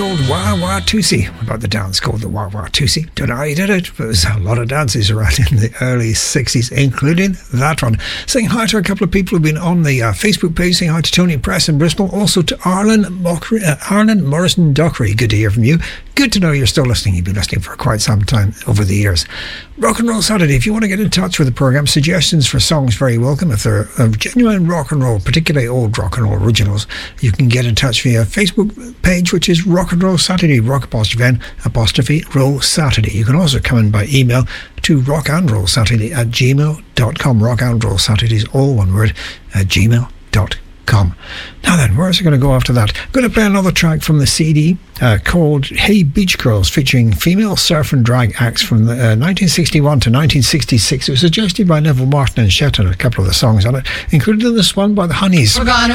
called Wah Wah Tusi, about the dance called the Wah Wah Tusi. Don't know how he did it, but there's a lot of dances around in the early 60s, including that one. Saying hi to a couple of people who've been on the Facebook page, saying hi to Tony Press in Bristol, also to Arlen Morrison Dockery. Good to hear from you. Good to know you're still listening. You've been listening for quite some time over the years. Rock and Roll Saturday. If you want to get in touch with the programme, suggestions for songs very welcome. If they're genuine rock and roll, particularly old rock and roll originals, you can get in touch via Facebook page, which is Rock and Roll Saturday, rock_n_roll Saturday. You can also come in by email to rockandrollsaturday@gmail.com. Rockandrollsaturday is all one word at gmail.com. Now then, where's it going to go after that? I'm going to play another track from the CD called Hey Beach Girls, featuring female surf and drag acts from 1961 to 1966. It was suggested by Neville Martin and Shetton, a couple of the songs on it, including this one by the Honeys.